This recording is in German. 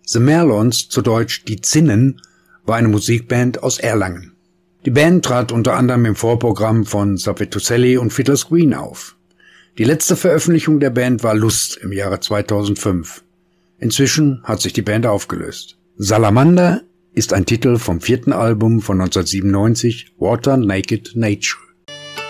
The Merlons, zu Deutsch Die Zinnen, war eine Musikband aus Erlangen. Die Band trat unter anderem im Vorprogramm von Savetuselli und Fiddler's Green auf. Die letzte Veröffentlichung der Band war Lust im Jahre 2005. Inzwischen hat sich die Band aufgelöst. Salamander ist ein Titel vom 4. Album von 1997, Water Naked Nature.